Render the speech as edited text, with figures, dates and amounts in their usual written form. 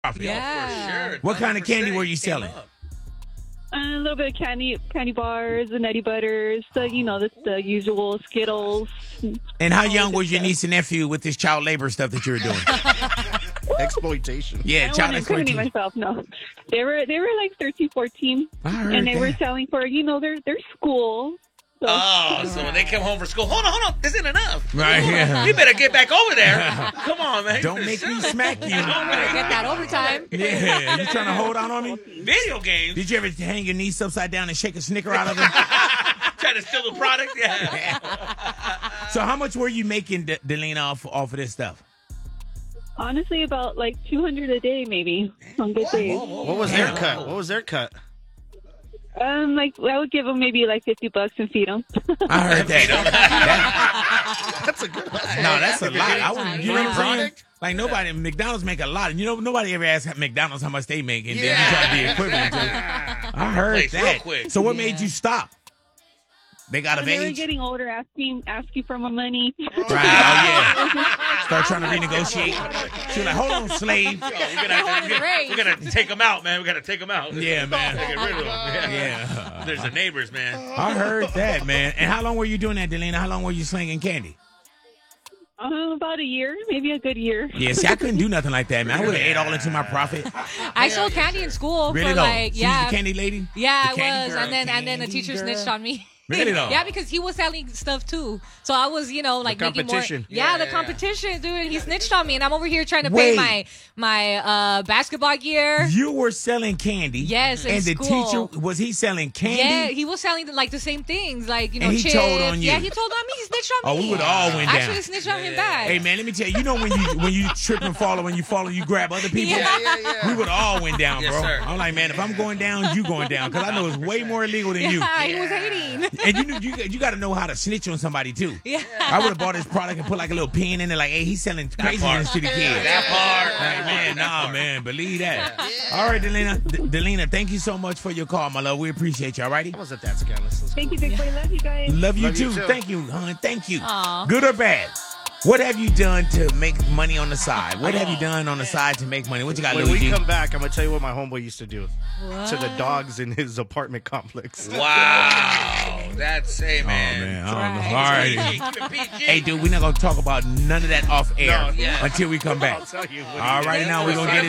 profit. Yeah. For sure. What kind of candy 100% were you came selling? up. A little bit of candy bars, and Nutty Butters, the usual Skittles. And how young was your niece and nephew with this child labor stuff that you were doing? Exploitation. Yeah, I don't child want to incriminate exploitation. myself. No, they were like 13, 14, I heard and they were that. selling for their school. So. Oh, so when they come home from school, hold on, this isn't enough. Right, yeah. You better get back over there. Come on, man. Don't make me smack you. Get that overtime. Yeah, you trying to hold out on me? Video games. Did you ever hang your niece upside down and shake a Snicker out of her? Trying to steal the product? Yeah. So how much were you making, Delina, off of this stuff? Honestly, about like 200 a day, maybe on good days. What was their cut? What was their cut? Like I would give them maybe like $50 and feed them. I heard that. That's a good hustle. No, that's a lot. I wouldn't. You know what I'm saying? Product? Like nobody, McDonald's make a lot. You know, nobody ever asks McDonald's how much they make, and then you try to be equivalent to it. I heard Place real that. quick. So what made you stop? They got of They were age? getting older, asking for my money. Right. Oh yeah. Start trying to renegotiate. She was like, "Hold on, slave." We're gonna take them out, man. We gotta take them out. Yeah, man. Get rid of them. Yeah. There's the neighbors, man. I heard that, man. And how long were you doing that, Delina? How long were you slinging candy? About a year, maybe a good year. Yeah, see, I couldn't do nothing like that, man. I would have ate all into my profit. I sold candy in school Really for though? like, She was the candy lady? Yeah, The I candy was. girl? And then the Candy teacher girl? snitched on me. Really though? Yeah, because he was selling stuff too. So I was, like The making more. competition. Yeah, the competition, dude. He snitched on me, and I'm over here trying to pay Wait. my basketball gear. You were selling candy. Yes, in and the school. teacher, was he selling candy? Yeah, he was selling like the same things, like And he chips. told on you. Yeah, he told on me. He snitched on Oh, me. we would all went I down. actually snitched on him back. Hey man, let me tell you. You know when you trip and fall, or when you fall and you grab other people. Yeah. We would all went down, Yes, bro. sir. I'm like, man, if I'm going down, you going down, because I know it's way more illegal than you. Yeah, he was hating. And you got to know how to snitch on somebody too. Yeah. I would have bought his product and put like a little pin in it, like, hey, he's selling craziness to the kids. That part. Like, man, nah, man, believe that. All right, Delina, thank you so much for your call, my love. We appreciate you. All righty. I wasn't that scandalous. Thank you, Big Boy. Love you guys. Love you Love you too. too. Thank you, hon. Thank you. Aw. Good or bad? What have you done to make money on the side? What have you done on the side to make money? What you got, When Luigi? we come back, I'm going to tell you what my homeboy used to do to the dogs in his apartment complex. Wow. That's, hey, Oh, man. man. I don't know. Right. All righty. Keep it PG. Hey, dude, we're not going to talk about none of that off air No, yeah. until we come back. I'll tell you. All righty, now we're going to get